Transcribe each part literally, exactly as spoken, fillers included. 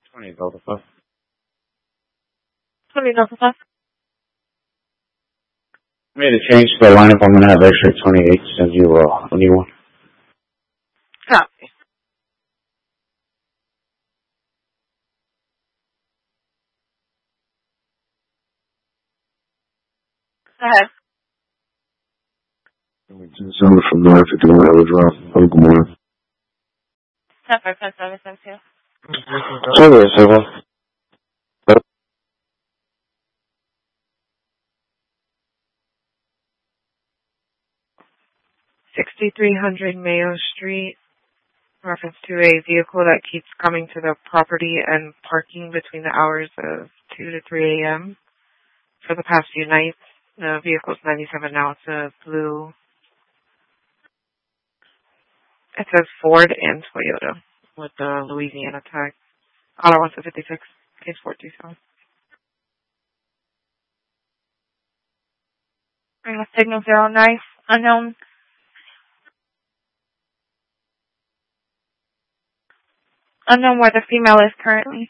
twenty Delta Five. twenty Delta Five. Made a change to the lineup. I'm gonna have extra twenty-eight. Send you uh, a new one. Copy. Go ahead. Someone from nine fifty-one Ella Drive. Oh, good morning. ten five ten seven seven two. Sorry, seven. sixty-three hundred Mayo Street. Reference to a vehicle that keeps coming to the property and parking between the hours of two to three a.m. for the past few nights. The vehicle's ninety-seven now. It's a blue. It says Ford and Toyota with the Louisiana tag. Auto one fifty-six, case four two seven. Bring a signal zero nine, unknown. Unknown where the female is currently.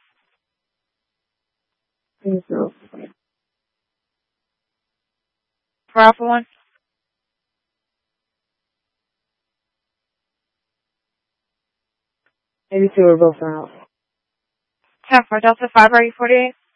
For Alpha one. eighty-two are both out. ten for Delta five, are you forty-eight?